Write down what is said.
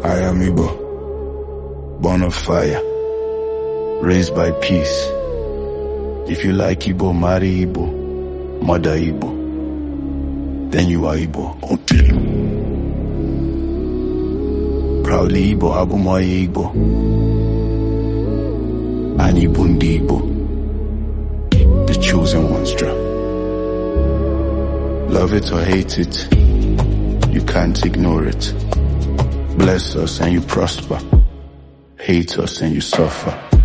I am Igbo, born of fire, raised by peace. If you like Igbo, marry Igbo, mother Igbo, then you are Igbo until. Proudly Igbo, Abumoye Igbo, and Ibundi Igbo, the chosen ones draw. Love it or hate it, you can't ignore it. Bless us and you prosper, hate us and you suffer.